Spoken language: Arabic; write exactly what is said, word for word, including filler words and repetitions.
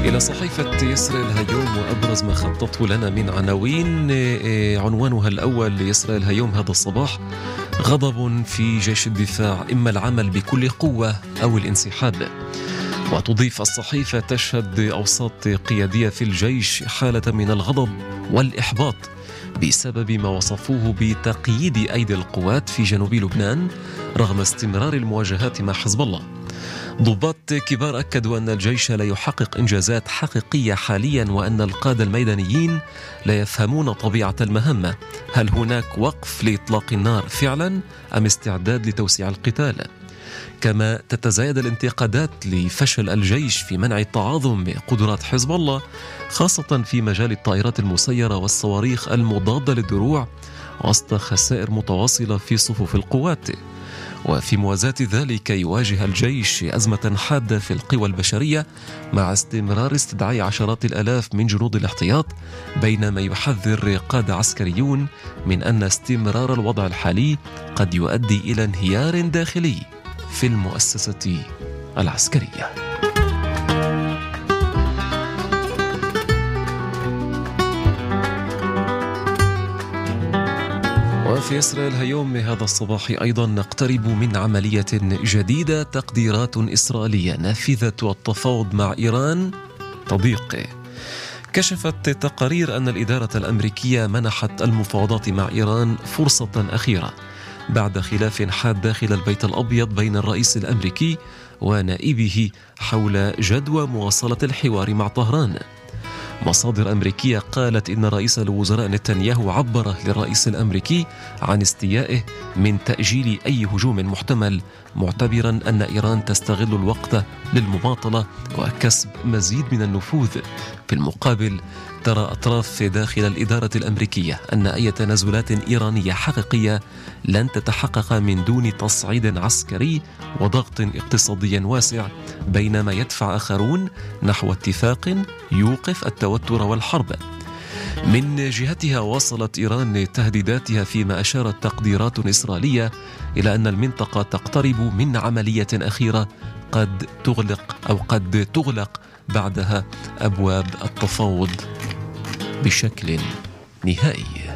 إلى صحيفة إسرائيل هيوم وأبرز ما خطته لنا من عناوين. عنوانها الأول لإسرائيل هيوم هذا الصباح: غضب في جيش الدفاع، إما العمل بكل قوة أو الانسحاب. وتضيف الصحيفة: تشهد أوساط قيادية في الجيش حالة من الغضب والإحباط بسبب ما وصفوه بتقييد أيدي القوات في جنوب لبنان رغم استمرار المواجهات مع حزب الله. ضباط كبار أكدوا أن الجيش لا يحقق إنجازات حقيقية حاليا، وأن القادة الميدانيين لا يفهمون طبيعة المهمة. هل هناك وقف لإطلاق النار فعلا أم استعداد لتوسيع القتال؟ كما تتزايد الانتقادات لفشل الجيش في منع التعاظم بقدرات حزب الله، خاصة في مجال الطائرات المسيرة والصواريخ المضادة للدروع، وسط خسائر متواصلة في صفوف القوات. وفي موازاة ذلك يواجه الجيش أزمة حادة في القوى البشرية مع استمرار استدعاء عشرات الآلاف من جنود الاحتياط، بينما يحذر قادة عسكريون من أن استمرار الوضع الحالي قد يؤدي إلى انهيار داخلي في المؤسسة العسكرية. وفي إسرائيل هيوم هذا الصباح أيضا: نقترب من عملية جديدة، تقديرات إسرائيلية نافذة التفاوض مع إيران تضيق. كشفت تقارير أن الإدارة الأمريكية منحت المفاوضات مع إيران فرصة أخيرة بعد خلاف حاد داخل البيت الأبيض بين الرئيس الأمريكي ونائبه حول جدوى مواصلة الحوار مع طهران. مصادر أمريكية قالت إن رئيس الوزراء نتنياهو عبر للرئيس الأمريكي عن استيائه من تأجيل أي هجوم محتمل، معتبرا أن إيران تستغل الوقت للمماطلة وكسب مزيد من النفوذ. في المقابل ترى أطراف داخل الإدارة الأمريكية أن أي تنازلات إيرانية حقيقية لن تتحقق من دون تصعيد عسكري وضغط اقتصادي واسع، بينما يدفع آخرون نحو اتفاق يوقف التوتر والحرب. من جهتها واصلت إيران تهديداتها، فيما أشارت تقديرات إسرائيلية إلى أن المنطقة تقترب من عملية أخيرة قد تغلق أو قد تغلق بعدها أبواب التفاوض بشكل نهائي.